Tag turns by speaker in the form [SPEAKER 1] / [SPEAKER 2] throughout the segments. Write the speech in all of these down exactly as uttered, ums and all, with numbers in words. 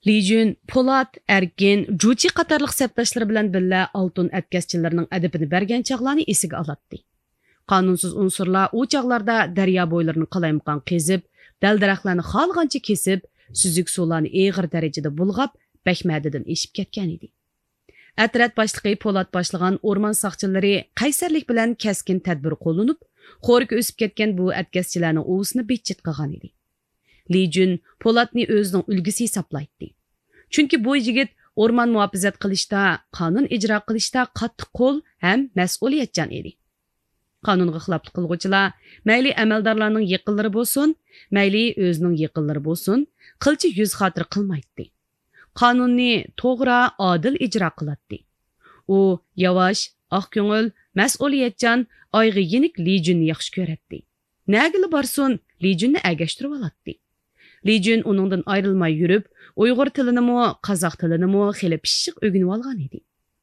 [SPEAKER 1] Li Jun, Polat, Erkin, Juchi qatarlıq səpdaşları bilan billa altun ətkəsçilərinin ədibini bərgən çağlarını esiga alatdı. Qanunsuz unsurlar o çağlarda daryo boylarını qalaymaqan qezib, dal-daraxtlarni xalğancha kesib, süzük sularni ağır dərəcədə bulğab, Bəkmədidən eşib ketgan idi. Ətrat başlığı Polat başlagan orman saqçıları qaysarlik bilan kəskin tədbir qo'llanib, xo'rga o'sib ketgan bu ətkəsçilərning ovusini betchit qilgan edi. Li Jun Polatni o'zining ulgisi hisoblaydi. Chunki bu yigit orman muhofazat qilishda, qonun ijro qilishda qattiq qo'l ham mas'uliyatchan edi. Qonunga xiloflik qilguvchilar mayli amaldorlarning yaqinlari bo'lsin, mayli o'zining yaqinlari bo'lsin, qilchi yuz xotir qilmaydi. Qonunni to'g'ri, adil ijro qiladi. U yavash, oq ko'ngil, mas'uliyatchan, oyga yenik Li Junni yaxshi ko'radi. Nagili borsin, Li Junni agashtirib oladi. Li Jun uningdan ayrilmay yurib, Uyg'ur tilini mo, qozoq tilini mo xili pishiq o'rganib olgan edi.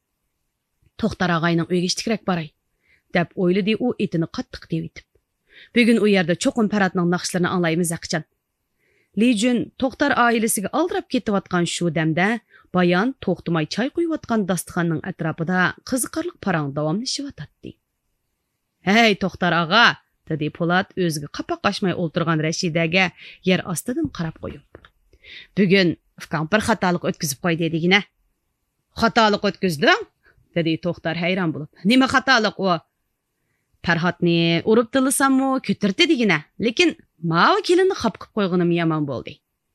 [SPEAKER 1] To'xtar og'ayning uyiga ishtikrak boray, deb o'yladi u etini qattiq tevitib. Bugun u yerda cho'qim Paratning naqshlarini anglaymiz aqchan. Li Jun To'xtar oilasiga aldirab ketayotgan shu damda Bayan to'xtamay choy quyayotgan dasturxonning atrofida qiziqarli parang davomlashyotdi. "Hey To'xtar og'a", dedi Polat o'ziga qapoq ochmay o'ltirgan Rashidaga yer ostidan qarab qo'yib. "Bugun ukam bir xatolik o'tkazib qo'ydi dedigina." "Xatolik o'tkazding?" dedi To'xtar hayron bo'lib. "Nima xatolik u?" "Farhodni urib tilasammi, ko'tirdi dedigina, lekin ma'va kelinni xap qilib qo'yganim yomon bo'ldi."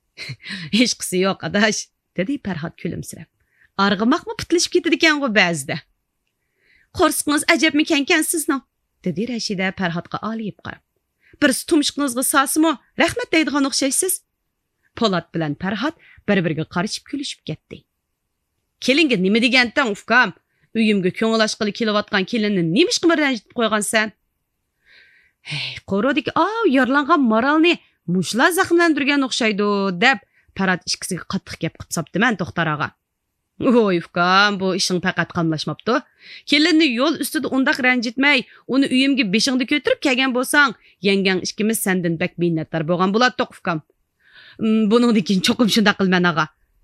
[SPEAKER 1] "Hech qisi yo'q, adash", dedi Farhod kulimsirab. "Arg'imoqmi putlashib ketadi ekan-ku ba'zida." "Qo'rsiqingiz ajabmi ekan sizning?" dedi Rashida Farhodga oliyib qarab. "Bir tumshqingizga sasimi, rahmat deydigan o'xshaysiz." Polat bilan Farhod bir-biriga qarashib kulishib ketdi. "Kelinga nima degandan, ufkam? Uyimga ko'ngil ochqili kelayotgan kelinni nima ishqimga ranjitib qo'ygansan?" "Hey, qo'rodiki, "Aa, yorlangan moralni mushlar zaxmlantirgan o'xshaydi", deb Farhod ikkisiga qattiq gap qilib sapdiman To'xtar og'a. "Voy ufkam, bu ishing faqat qamlashmabdi. Kelinni yo'l ustida undaq ranjitmay, uni uyimga beshingda ko'tirib kelgan bo'lsang, yangang ikkimiz sendan bak minnatdor bo'lgan bo'ladi, ufkam. Buningdan keyin cho'qim shunday qilman og'a."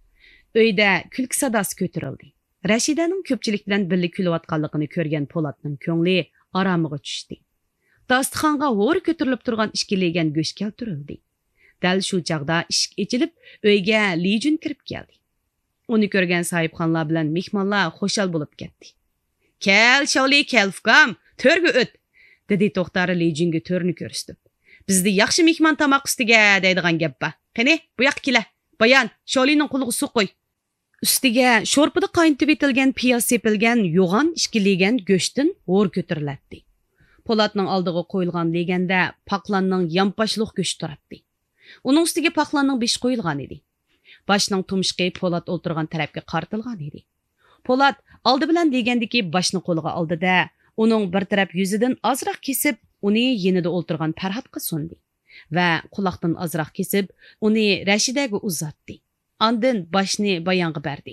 [SPEAKER 1] Uyda kulki sadosi ko'tarildi. Rashidaning ko'pchilik bilan birga kulayotganligini ko'rgan Polatning ko'ngli aromiga tushdi. Dasturxonga ho'r ko'tarilib turgan ishkilagan go'sht keltirildi. Dal shu chaqda eshik ochilib, uyga Li Jun kirib keldi. Uni ko'rgan sahibxonlar bilan mehmonlar xushal bo'lib ketdi. "Kel, Sholi, kel ufkam, to'rga o't", dedi To'xtar Li Junga to'rni ko'rsatib. "Bizda yaxshi mehmon tomoq ustiga deydigan gap bor. Qani, bu yoqqa kela. Bayan, Sholining quliga suv qo'y." Ustiga sho'rpida qaynatib etilgan piyoz sepilgan, yo'g'on ishkilagan go'shtdan ho'r ko'tariladi. Polatning oldiga qo'yilgan deganda paqlanning yampashliq go'shti turadi. Uning ustiga paqlanning besh qo'yilgan edi. Boshning tumshqi Polat o'ltirgan tarafga qartilgan edi. Polat oldi bilan degandiki boshni qo'liga oldida, uning bir taraf yuzidan ozroq kesib, uni yenida o'ltirgan Farhodga sundi va quloqdan ozroq kesib, uni Rashidaga uzatdi. Ondan boshni Bayonga berdi.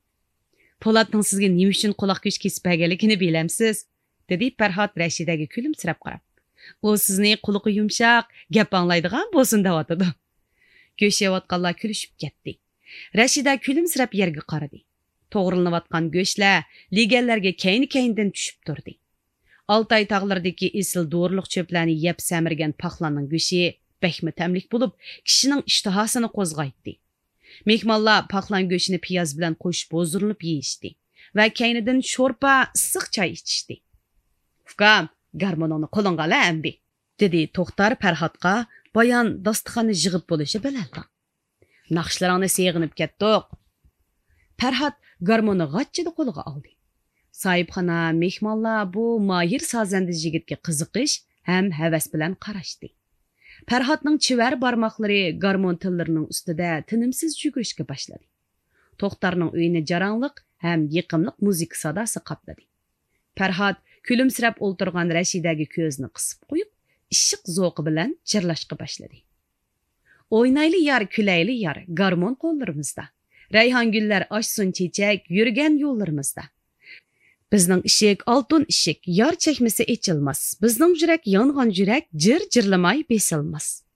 [SPEAKER 1] "Polatning sizga nima uchun quloq go'sht kesib berganligini bilamsiz?" dedi Farhod Rashidaga kulimsirab qarab. "U sizni quloqi yumshoq, gap anglaydigan bo'lsin deyotdi." Go'sht yeyotganlar kulishib ketdi. Rashida kulimsirab yerga qaradi. To'g'rilanayotgan go'shtlar leganlarga keyin-keyindan tushib turdi. Altay tog'laridagi esil do'rliq cho'plarni yeb samirgan paxlanning go'shti bakmi tamlik bo'lib, kishining ishtihosini qo'zg'aydi. Mehmonlar paxlan go'shtini piyoz bilan qo'shib bo'zdirilib yeyishdi va keynidan sho'rpa, issiq choy ichishdi. "Ufkam, garmoningni qo'lingga ol, ambi", dedi To'xtar Farhodga. Bayan dasturxonni yig'ib bo'lishi bilan. "Naqshlarni seg'inib ketdik." Farhod garmonni g'achchida qo'liga oldi. Sahibxona mehmonlar bu mohir sozanda yigitga qiziqish ham havas bilan qarashdi. Farhodning chivar barmoqlari garmon tillarining ustida tinimsiz yugurishga boshladi. To'xtarning uyini jarangliq ham yiqimliq muzika sadosi qopladi. Farhod kulimsirab o'ltirgan Rashidaga ko'zni qisib qo'yib, ishiq zo'qi bilan jirlashga boshladi. "O'ynayli yar, kulayli yar, garmon qo'llarimizda. Rayhon gullar ochsin chechak, yurgan yo'llarimizda. Bizning ishik oltin ishik, yar chekmasa echilmas. Bizning yurak yongan yurak jir-jirlamay besilmas."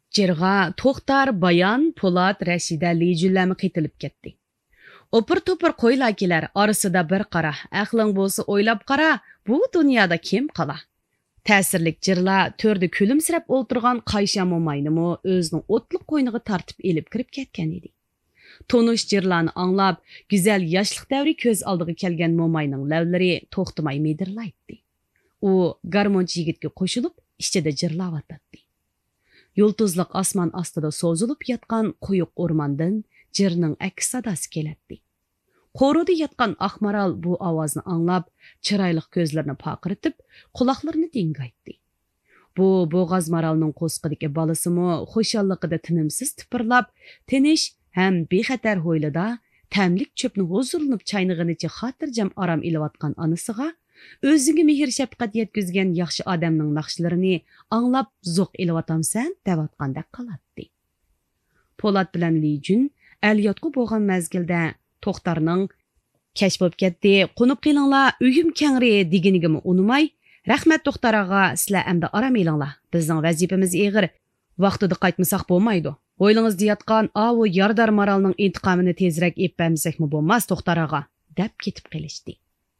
[SPEAKER 1] Jirga To'xtar, Bayan, Polat, Rashida, Lejulami qitilib ketdi. Opir-topir qo'ylakilar orasida bir qara, aqling bo'lsa o'ylab qara, bu dunyoda kim qala? Ta'sirlik jirlar to'rda kulimsirab o'ltirgan Qaysha mo'maynimi o'zining o'tliq qo'yniga tartib elib kirib ketgan edi. Tonush jirlarni anglab, go'zal yoshlik davri ko'z oldiga kelgan mo'mayning lavlari to'xtamay medirlaydi. U garmonchi yigitga qo'shilib, ichida jirlayotdi. Yulduzliq osmon ostida so'zilib yotgan quyuq o'rmondan jirning aks sadosi keladi. Qo'rida yotgan Ahmaral bu ovozni anglab, chiroyli ko'zlarini poqiritib, quloqlarini dingaytdi. Bu bo'g'az maralning qo'sqidagi bolasimi xushalligida tinimsiz tipirlab, tinish ham bexatar ho'ylida tamlik cho'pni huzurlanib chaynig'inicha xotirjam orom ilayotgan onasiga o'ziga mehr shafqat yetkazgan yaxshi odamning naqshlarini anglab zo'q ilayotamsan devatgandek qiladi. Polat bilan Lijun Aliyotga bo'lgan mazgilda To'xtarning kashf bo'lib ketdi, qo'nib qilinglar, uyim kengri deginiga unumay, rahmat To'xtar og'a, sizlar endi orom elinglar. Bizning vazifamiz og'ir. Vaqtida qaytmasak bo'lmaydi. O'ylingizda yotgan avu yardar maralning intiqomini tezroq epamsakmi bo'lmas To'xtar og'a, deb ketib qilishdi.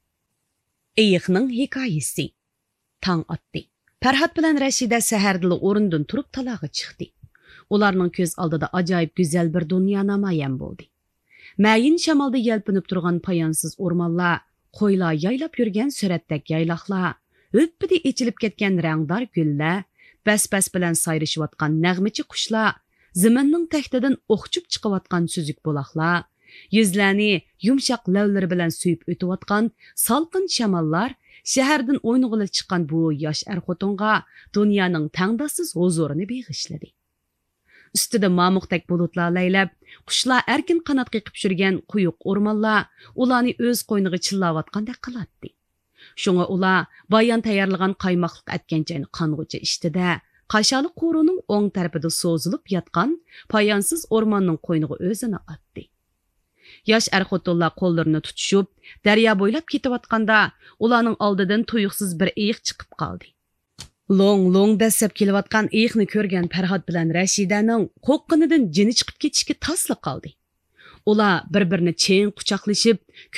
[SPEAKER 1] Eyiqning hikoyasi. Tong otdi. Farhod bilan Rashida sahardili o'rindan turib taloga chiqdi. Ularning ko'z oldida ajoyib go'zal bir dunyo namoyon bo'ldi. Mayin shamolda yelpinib turgan poyonsiz o'rmonlar, qo'ylar yaylab yurgan suratdak yayloqlar, o'ppida ichilib ketgan rangdor gullar, bas-bas bilan sayrishayotgan nag'michi qushlar, zaminning taxtidan o'qchib chiqayotgan suzuk buloqlar, yuzlarni yumshoq lavlari bilan suyib o'tayotgan salqin shamollar, shahardan o'ynag'ili chiqqan bu yosh er-xotinga dunyoning tangdasiz huzurini beg'ishladi. Ustida mamuqdak bulutlar laylab, qushlar erkin qanot qiqib yurgan quyuq o'rmonlar ularni o'z qo'yniga chillayotgandek qiladi. Shunga ular bayon tayyorlagan qaymoqliq atganchayni qong'ucha ishtida, qashali qo'rining o'ng tarafida so'zilib yotgan poyonsiz o'rmonning qo'yniga o'zini otdi. Yosh er-xotinlar qo'llarini tutishib, daryo bo'ylab ketayotganda, ularning oldidan tuyuqsiz bir eyiq chiqib qoldi. Long long dasab kelayotgan eyiqni ko'rgan Farhod bilan Rashidaning qo'qqinidan jini chiqib ketishga tasliq qoldi. Ular bir-birini cheng quchoqlashib,